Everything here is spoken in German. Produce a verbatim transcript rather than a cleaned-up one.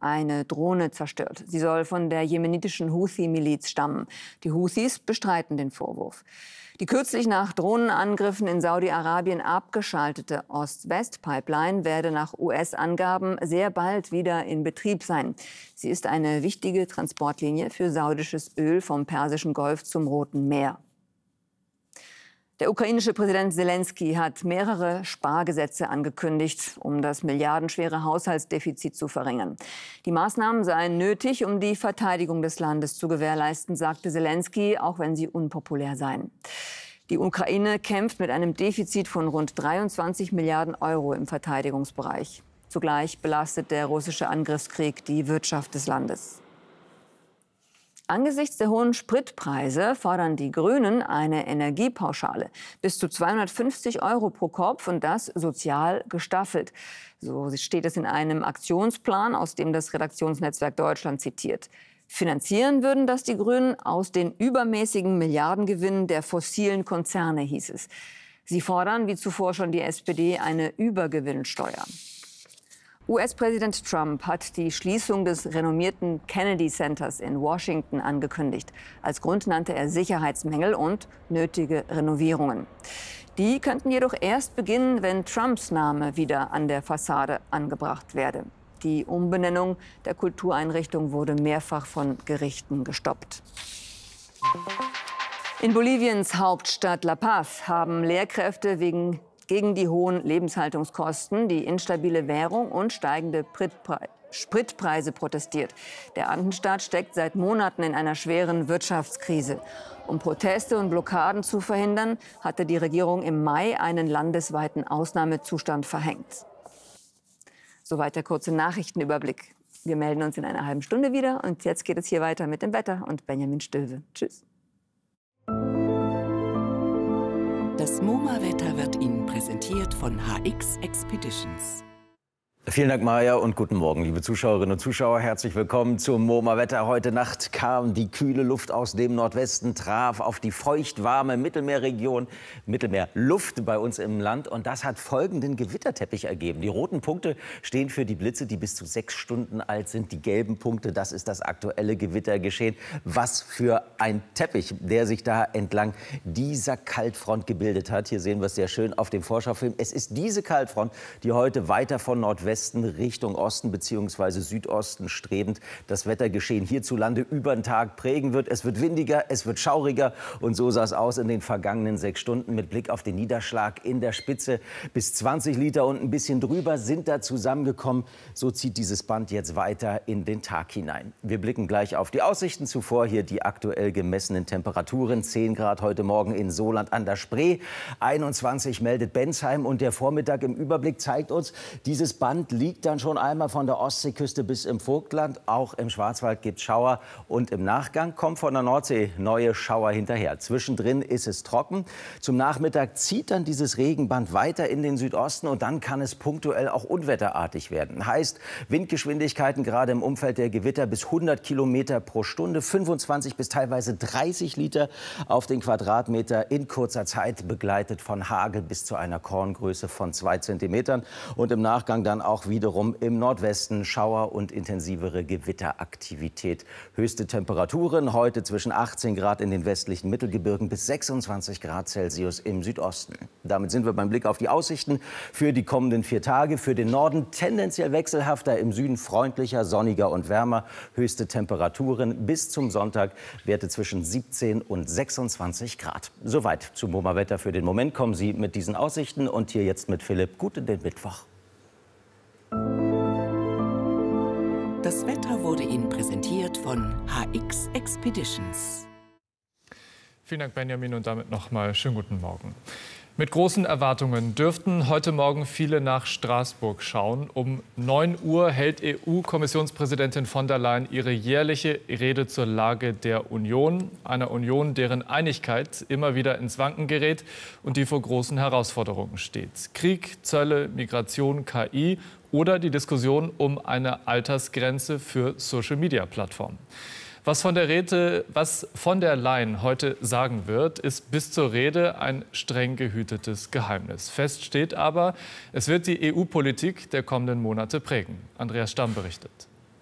eine Drohne zerstört. Sie soll von der jemenitischen Houthi-Miliz stammen. Die Houthis bestreiten den Vorwurf. Die kürzlich nach Drohnenangriffen in Saudi-Arabien abgeschaltete Ost-West-Pipeline werde nach U S-Angaben sehr bald wieder in Betrieb sein. Sie ist eine wichtige Transportlinie für saudisches Öl vom Persischen Golf zum Roten Meer. Der ukrainische Präsident Selenskyj hat mehrere Spargesetze angekündigt, um das milliardenschwere Haushaltsdefizit zu verringern. Die Maßnahmen seien nötig, um die Verteidigung des Landes zu gewährleisten, sagte Selenskyj, auch wenn sie unpopulär seien. Die Ukraine kämpft mit einem Defizit von rund dreiundzwanzig Milliarden Euro im Verteidigungsbereich. Zugleich belastet der russische Angriffskrieg die Wirtschaft des Landes. Angesichts der hohen Spritpreise fordern die Grünen eine Energiepauschale bis zu zweihundertfünfzig Euro pro Kopf und das sozial gestaffelt. So steht es in einem Aktionsplan, aus dem das Redaktionsnetzwerk Deutschland zitiert. Finanzieren würden das die Grünen aus den übermäßigen Milliardengewinnen der fossilen Konzerne, hieß es. Sie fordern, wie zuvor schon die S P D, eine Übergewinnsteuer. U S-Präsident Trump hat die Schließung des renommierten Kennedy Centers in Washington angekündigt. Als Grund nannte er Sicherheitsmängel und nötige Renovierungen. Die könnten jedoch erst beginnen, wenn Trumps Name wieder an der Fassade angebracht werde. Die Umbenennung der Kultureinrichtung wurde mehrfach von Gerichten gestoppt. In Boliviens Hauptstadt La Paz haben Lehrkräfte wegen gegen die hohen Lebenshaltungskosten, die instabile Währung und steigende Spritpreise protestiert. Der Andenstaat steckt seit Monaten in einer schweren Wirtschaftskrise. Um Proteste und Blockaden zu verhindern, hatte die Regierung im Mai einen landesweiten Ausnahmezustand verhängt. Soweit der kurze Nachrichtenüberblick. Wir melden uns in einer halben Stunde wieder und jetzt geht es hier weiter mit dem Wetter und Benjamin Stöwe. Tschüss. Das MoMA-Wetter wird Ihnen präsentiert von H X Expeditions. Vielen Dank, Maja, und guten Morgen, liebe Zuschauerinnen und Zuschauer. Herzlich willkommen zum MoMA-Wetter. Heute Nacht kam die kühle Luft aus dem Nordwesten, traf auf die feuchtwarme Mittelmeerregion, Mittelmeerluft bei uns im Land. Und das hat folgenden Gewitterteppich ergeben. Die roten Punkte stehen für die Blitze, die bis zu sechs Stunden alt sind. Die gelben Punkte, das ist das aktuelle Gewittergeschehen. Was für ein Teppich, der sich da entlang dieser Kaltfront gebildet hat. Hier sehen wir es sehr schön auf dem Vorschaufilm. Es ist diese Kaltfront, die heute weiter von Nordwesten Richtung Osten bzw. Südosten strebend das Wettergeschehen hierzulande über den Tag prägen wird. Es wird windiger, es wird schauriger und so sah es aus in den vergangenen sechs Stunden mit Blick auf den Niederschlag in der Spitze. Bis zwanzig Liter und ein bisschen drüber sind da zusammengekommen. So zieht dieses Band jetzt weiter in den Tag hinein. Wir blicken gleich auf die Aussichten. Zuvor hier die aktuell gemessenen Temperaturen. zehn Grad heute Morgen in Soland an der Spree. einundzwanzig meldet Bensheim und der Vormittag im Überblick zeigt uns, dieses Band liegt dann schon einmal von der Ostseeküste bis im Vogtland. Auch im Schwarzwald gibt es Schauer. Und im Nachgang kommen von der Nordsee neue Schauer hinterher. Zwischendrin ist es trocken. Zum Nachmittag zieht dann dieses Regenband weiter in den Südosten. Und dann kann es punktuell auch unwetterartig werden. Heißt, Windgeschwindigkeiten gerade im Umfeld der Gewitter bis hundert Kilometer pro Stunde. fünfundzwanzig bis teilweise dreißig Liter auf den Quadratmeter in kurzer Zeit. Begleitet von Hagel bis zu einer Korngröße von zwei Zentimetern. Und im Nachgang dann auch wiederum im Nordwesten Schauer und intensivere Gewitteraktivität. Höchste Temperaturen heute zwischen achtzehn Grad in den westlichen Mittelgebirgen bis sechsundzwanzig Grad Celsius im Südosten. Damit sind wir beim Blick auf die Aussichten für die kommenden vier Tage. Für den Norden tendenziell wechselhafter, im Süden freundlicher, sonniger und wärmer. Höchste Temperaturen bis zum Sonntag, Werte zwischen siebzehn und sechsundzwanzig Grad. Soweit zum MoMA-Wetter für den Moment. Kommen Sie mit diesen Aussichten und hier jetzt mit Philipp. Guten den Mittwoch. Das Wetter wurde Ihnen präsentiert von H X Expeditions. Vielen Dank, Benjamin, und damit noch mal schönen guten Morgen. Mit großen Erwartungen dürften heute Morgen viele nach Straßburg schauen. Um neun Uhr hält E U-Kommissionspräsidentin von der Leyen ihre jährliche Rede zur Lage der Union. Einer Union, deren Einigkeit immer wieder ins Wanken gerät und die vor großen Herausforderungen steht. Krieg, Zölle, Migration, K I oder die Diskussion um eine Altersgrenze für Social-Media-Plattformen. Was von der Rede, was von der Leyen heute sagen wird, ist bis zur Rede ein streng gehütetes Geheimnis. Fest steht aber, es wird die E U-Politik der kommenden Monate prägen. Andreas Stamm berichtet.